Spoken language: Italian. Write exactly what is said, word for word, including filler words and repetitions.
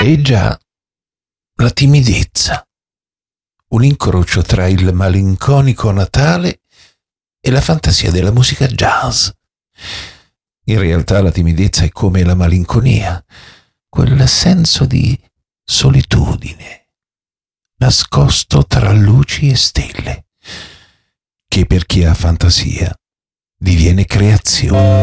E già, la timidezza, un incrocio tra il malinconico Natale e la fantasia della musica jazz. In realtà la timidezza è come la malinconia, quel senso di solitudine, nascosto tra luci e stelle, che per chi ha fantasia diviene creazione.